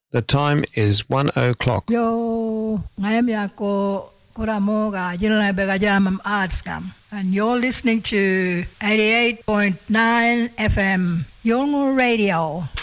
The time is 1:00. Yo, ngayam yako kuramoga jinla begajamam artskam. And you're listening to 88.9 FM, Yolngu Radio.